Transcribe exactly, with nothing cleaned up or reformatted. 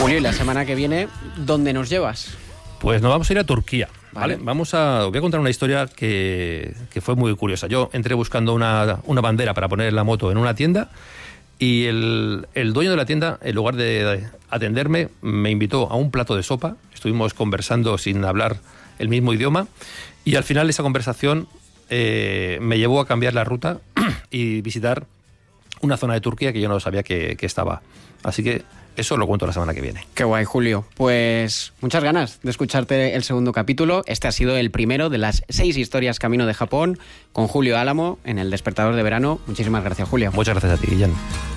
Julio, y la semana que viene, ¿dónde nos llevas? Pues nos vamos a ir a Turquía. Vale. ¿Vale? Vamos a, os voy a contar una historia que, que fue muy curiosa. Yo entré buscando una, una bandera para poner la moto en una tienda y el, el dueño de la tienda, en lugar de atenderme, me invitó a un plato de sopa. Estuvimos conversando sin hablar el mismo idioma y al final esa conversación eh, me llevó a cambiar la ruta y visitar una zona de Turquía que yo no sabía que, que estaba. Así que eso lo cuento la semana que viene. Qué guay, Julio. Pues muchas ganas de escucharte el segundo capítulo. Este ha sido el primero de las seis historias camino de Japón con Julio Álamo en El Despertador de Verano. Muchísimas gracias, Julio. Muchas gracias a ti, Guillén.